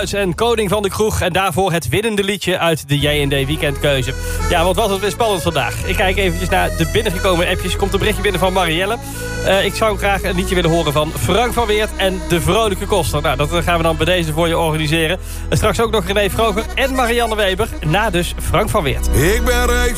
Duits en Koning van de Kroeg. En daarvoor het winnende liedje uit de J&D Weekendkeuze. Ja, wat was het weer spannend vandaag. Ik kijk eventjes naar de binnengekomen appjes. Er komt een berichtje binnen van Marielle. Ik zou graag een liedje willen horen van Frank van Weert en de Vrolijke Koster. Nou, dat gaan we dan bij deze voor je organiseren. En straks ook nog René Vroger en Marianne Weber. Na dus Frank van Weert. Ik ben rijk